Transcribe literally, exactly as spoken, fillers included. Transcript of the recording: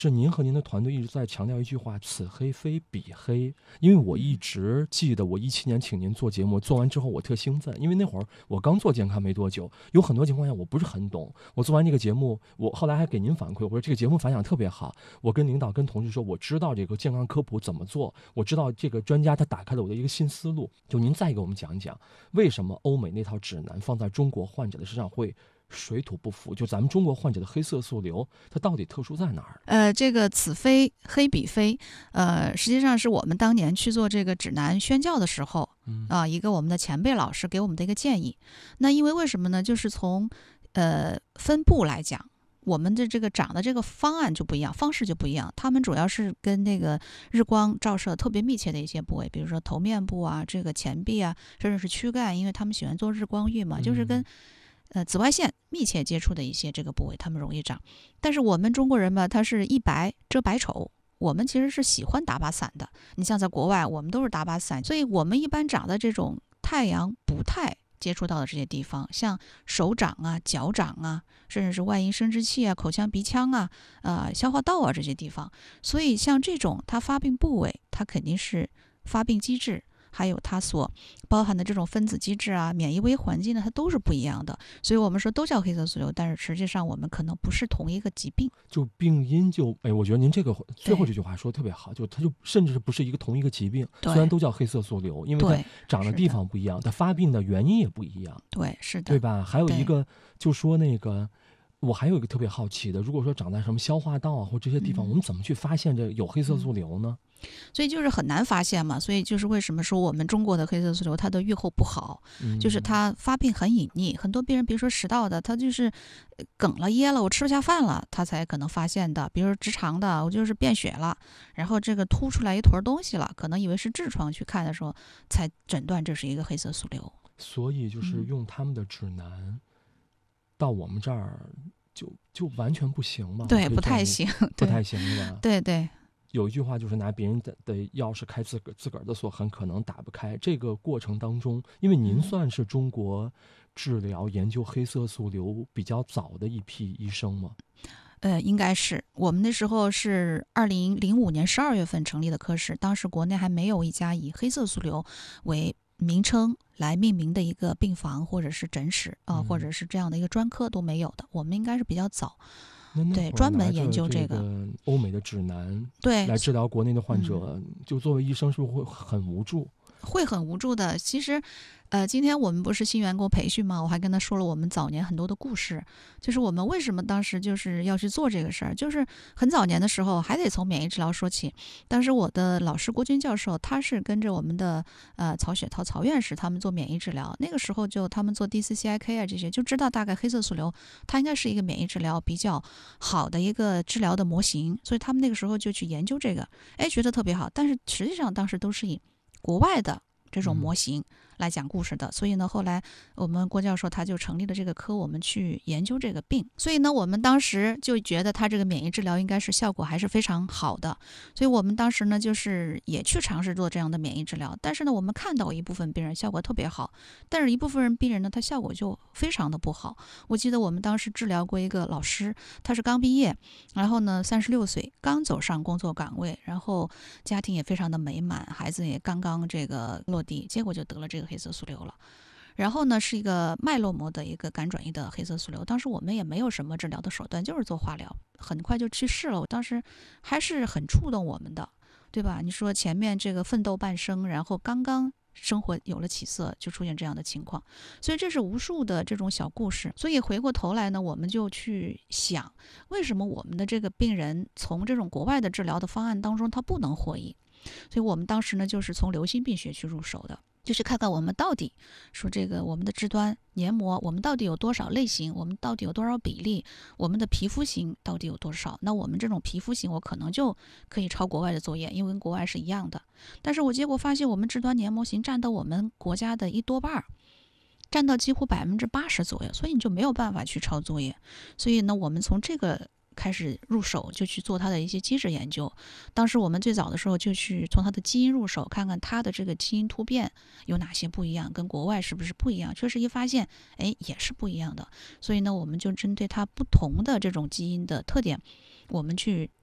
是您和您的团队一直在强调一句话，此黑非彼黑。因为我一直记得我一七年请您做节目，做完之后我特兴奋，因为那会儿我刚做健康没多久，有很多情况下我不是很懂。我做完这个节目，我后来还给您反馈，我说这个节目反响特别好。我跟领导跟同事说，我知道这个健康科普怎么做，我知道这个专家他打开了我的一个新思路。就您再给我们讲讲，为什么欧美那套指南放在中国患者的身上会水土不服？就咱们中国患者的黑色素瘤，它到底特殊在哪儿？ 呃，这个此非黑彼非，呃，实际上是我们当年去做这个指南宣教的时候，啊、呃，一个我们的前辈老师给我们的一个建议。那因为为什么呢？就是从呃分布来讲，我们的这个长的这个方案就不一样，方式就不一样。他们主要是跟那个日光照射特别密切的一些部位，比如说头面部啊、这个前臂啊，甚至是躯干，因为他们喜欢做日光浴嘛，就是跟呃紫外线密切接触的一些这个部位，他们容易长。但是我们中国人吧，他是一白遮百丑。我们其实是喜欢打把伞的，你像在国外，我们都是打把伞，所以我们一般长的这种太阳不太接触到的这些地方，像手掌啊、脚掌啊，甚至是外阴生殖器啊、口腔、鼻腔啊、呃消化道啊这些地方。所以像这种它发病部位，它肯定是发病机制，还有它所包含的这种分子机制啊、免疫微环境呢，它都是不一样的。所以我们说都叫黑色素瘤，但是实际上我们可能不是同一个疾病。 就病因就哎，我觉得您这个最后这句话说的特别好，就它就甚至是不是一个同一个疾病，虽然都叫黑色素瘤，因为它长的地方不一样，它发病的原因也不一样。 对，是的， 对吧？还有一个就说那个。我还有一个特别好奇的，如果说长在什么消化道啊或这些地方、嗯、我们怎么去发现这有黑色素瘤呢？ 所以就是很难发现嘛，所以就是为什么说我们中国的黑色素瘤它的预后不好、嗯、就是它发病很隐匿，很多病人比如说食道的，他就是梗了噎了，我吃不下饭了，他才可能发现的。比如说直肠的，我就是便血了，然后这个凸出来一坨东西了，可能以为是痔疮，去看的时候才诊断这是一个黑色素瘤。 所以就是用他们的指南、嗯、到我们这儿就就完全不行吗？ 对，不太行， 不太行是吧？ 对对。 有一句话就是拿别人的的钥匙开自个自个儿的锁，很可能打不开。这个过程当中，因为您算是中国治疗研究黑色素瘤比较早的一批医生吗？ 呃，应该是我们那时候是二零零五年十二月份成立的科室，当时国内还没有一家以黑色素瘤为名称来命名的一个病房或者是诊室啊、呃嗯，或者是这样的一个专科都没有的，我们应该是比较早。对，专门研究这个欧美的指南， 对， 来治疗国内的患者，嗯、就作为医生是不是会很无助？ 会很无助的。其实，呃，今天我们不是新员工培训吗？我还跟他说了我们早年很多的故事，就是我们为什么当时就是要去做这个事儿，就是很早年的时候还得从免疫治疗说起。当时我的老师郭军教授，他是跟着我们的呃曹雪涛曹院士他们做免疫治疗，那个时候就他们做 D C C I K 啊这些，就知道大概黑色素瘤它应该是一个免疫治疗比较好的一个治疗的模型，所以他们那个时候就去研究这个，哎，觉得特别好。但是实际上当时都是以国外的这种模型来讲故事的、嗯、所以呢后来我们郭教授他就成立了这个科，我们去研究这个病。所以呢我们当时就觉得他这个免疫治疗应该是效果还是非常好的，所以我们当时呢就是也去尝试做这样的免疫治疗。但是呢我们看到一部分病人效果特别好，但是一部分人病人呢他效果就非常的不好。我记得我们当时治疗过一个老师，他是刚毕业，然后呢三十六岁刚走上工作岗位，然后家庭也非常的美满，孩子也刚刚这个落地，结果就得了这个黑色素瘤了。然后呢是一个脉络膜的一个肝转移的黑色素瘤，当时我们也没有什么治疗的手段，就是做化疗，很快就去世了。我当时还是很触动我们的，对吧？你说前面这个奋斗半生，然后刚刚生活有了起色，就出现这样的情况。所以这是无数的这种小故事。所以回过头来呢，我们就去想，为什么我们的这个病人从这种国外的治疗的方案当中他不能获益。所以我们当时呢就是从流行病学去入手的，就是看看我们到底说这个我们的肢端黏膜，我们到底有多少类型，我们到底有多少比例，我们的皮肤型到底有多少。那我们这种皮肤型我可能就可以抄国外的作业，因为跟国外是一样的。但是我结果发现我们肢端黏膜型占到我们国家的一多半，占到几乎百分之八十左右，所以你就没有办法去抄作业。所以呢我们从这个开始入手，就去做它的一些机制研究。当时我们最早的时候就去从它的基因入手，看看它的这个基因突变有哪些不一样，跟国外是不是不一样。确实一发现哎也是不一样的。所以呢我们就针对它不同的这种基因的特点，我们去